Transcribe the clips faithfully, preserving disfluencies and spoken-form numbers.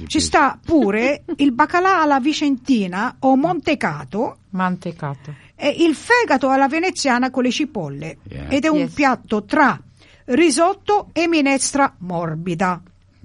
ci sta pure il baccalà alla vicentina o mantecato, mantecato e il fegato alla veneziana con le cipolle, Yeah. ed è un Yes. piatto tra risotto e minestra morbida.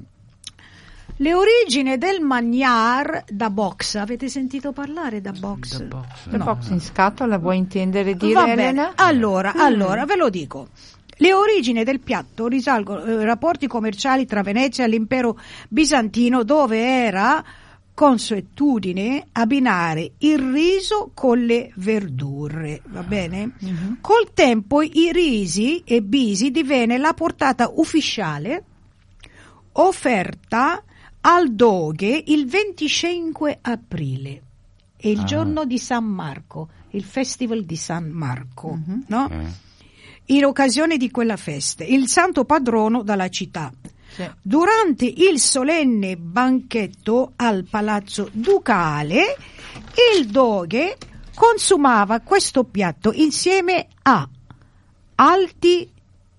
Le origini del magnar da box, avete sentito parlare da box? The box. la No. box in scatola, vuoi intendere dire, Va bene. Elena? Allora, Mm. allora, ve lo dico. Le origini del piatto risalgono ai rapporti commerciali tra Venezia e l'impero bizantino, dove era consuetudine abbinare il riso con le verdure, va bene? Mm-hmm. Col tempo i risi e bisi divenne la portata ufficiale offerta al doghe il venticinque aprile, è il Ah. giorno di San Marco, il Festival di San Marco, Mhm. no? Eh. In occasione di quella festa, il santo patrono della città. Sì. Durante il solenne banchetto al Palazzo Ducale, il doghe consumava questo piatto insieme a alti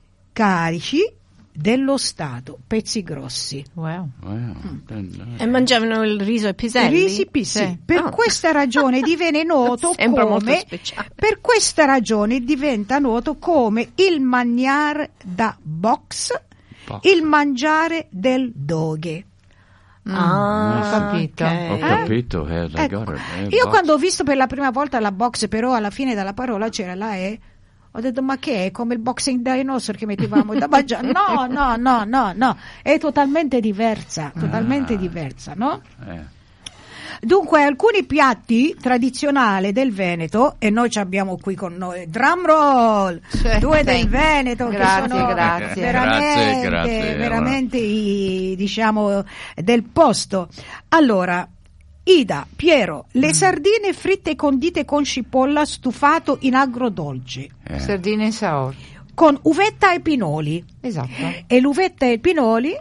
carici dello Stato, pezzi grossi. Wow. Wow. Then, uh, E mangiavano il riso e piselli? Risi pissi. Sì. Per Ah. questa ragione divenne noto Sembra molto come speciale. per questa ragione diventa noto come il magnar da box, box. il mangiare del doghe. Mm, Ah, ho capito. ok. Ho capito. eh, I Ecco, got it, eh, io box. quando ho visto per la prima volta la box, però alla fine della parola c'era la E, ho detto ma che è come il boxing day nostro che mettevamo da mangiare? No, no, no, no, no, è totalmente diversa, totalmente Ah. diversa, no? Eh. Dunque, alcuni piatti tradizionali del Veneto, e noi ci abbiamo qui con noi, drum roll, Sì, due del thank- Veneto, grazie, che sono grazie. veramente, Grazie, grazie, veramente i, diciamo, del posto. Allora, Ida, Piero, le sardine fritte condite con cipolla stufato in agrodolce, Eh. Sardine in saor. con uvetta e pinoli. Esatto. E l'uvetta e il pinoli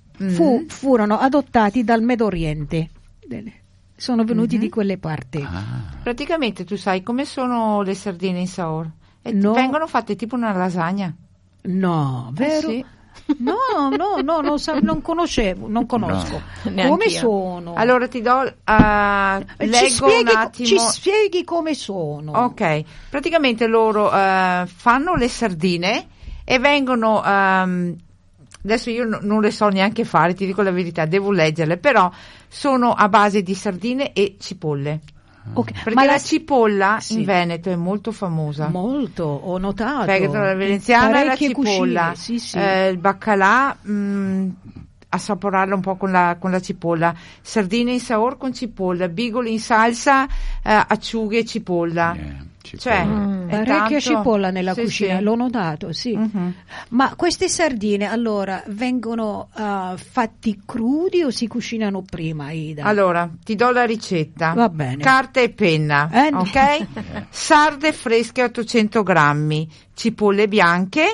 fu- Mm. furono adottati dal Medio Oriente. Sono venuti Mhm. di quelle parti. Ah. Praticamente tu sai come sono le sardine in saor? E No. vengono fatte tipo una lasagna. No, vero? Eh sì. No, no, no, non, sa- non conoscevo, non conosco. Neanch'io. Come sono? Allora ti do, uh, ci, leggo spieghi, un attimo. ci spieghi come sono. Ok, praticamente loro eh, fanno le sardine e vengono, ehm, adesso io no- non le so neanche fare, ti dico la verità, devo leggerle, però sono a base di sardine e cipolle. Ok, Perché ma la, la cipolla sì. in Veneto è molto famosa. molto, ho notato. Fegato alla veneziana, la Parecchie cipolla, cucine, sì, sì. eh, il baccalà, mh, assaporarlo un po' con la, con la cipolla, sardine in saor con cipolla, bigoli in salsa, eh, acciughe e cipolla. Yeah, cipolla. Cioè, Mm. è Parecchia tanto- cipolla nella sì, cucina, sì. l'ho notato, sì. Mhm. Ma queste sardine allora vengono uh, fatti crudi o si cucinano prima, Ida? Allora, ti do la ricetta. Va bene. Carta e penna, Eh, ok? Sarde fresche ottocento grammi, cipolle bianche.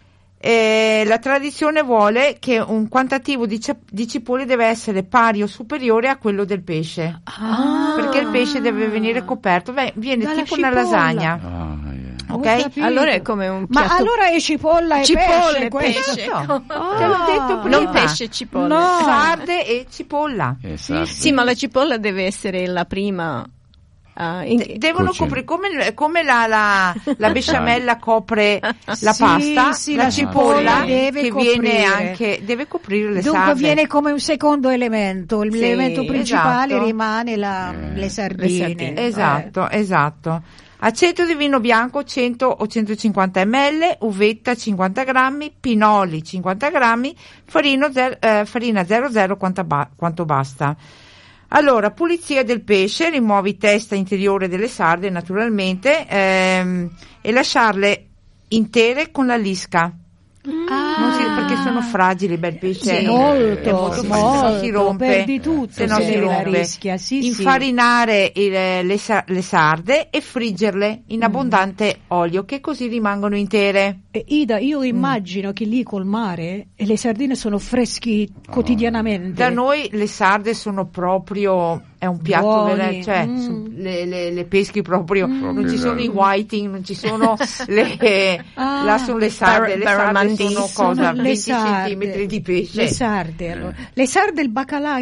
Eh, la tradizione vuole che un quantitativo di, cia- di cipolle deve essere pari o superiore a quello del pesce, Ah. perché il pesce deve venire coperto. Beh, viene Dalla tipo una cipolla. lasagna, Ah, yeah. Ho ok? capito. Allora è come un Ma piatto... allora è cipolla e Cipolle, pesce, questo? pesce. No, Ah. te l'ho detto prima. Non pesce, cipolle. No. Sarde e cipolla. Eh, sarde. Sì, ma la cipolla deve essere la prima... ah, in- De- devono Cucina. coprire come, come la, la, la besciamella copre la Sì, pasta, sì, la la cipolla cipolla deve che coprire. viene anche deve coprire le Dunque sarde. viene come un secondo elemento, Sì, l'elemento principale esatto. rimane la- Eh. le sardine. Le sardine. Esatto, esatto. Aceto di vino bianco cento o centocinquanta millilitri, uvetta cinquanta grammi, pinoli cinquanta grammi, farino zer- eh, farina zero zero quanto, ba- quanto basta. Allora, pulizia del pesce, rimuovi testa interiore delle sarde naturalmente ehm, e lasciarle intere con la lisca. Ah. Non si- perché sono fragili, bel pesce Sì, è- molto, è molto molto, facile, si rompe, perdi tutto se no se si la rompe. rischia, sì, sì. Infarinare il- le, sa- le sarde e friggerle in abbondante olio che così rimangono intere. E Ida, io immagino che lì col mare e le sardine sono freschi quotidianamente. Da noi le sarde sono proprio, è un piatto Buoni. vera- cioè Mm. su- le, le- le peschi proprio, non Proprio ci sono i bello. whiting, non ci sono le, Ah. là sono le sarde, Bar- le sarde barramundi. sono Sono cosa, le venti sarde. centimetri di pesce. Le sarde, allora. Le sarde, il baccalà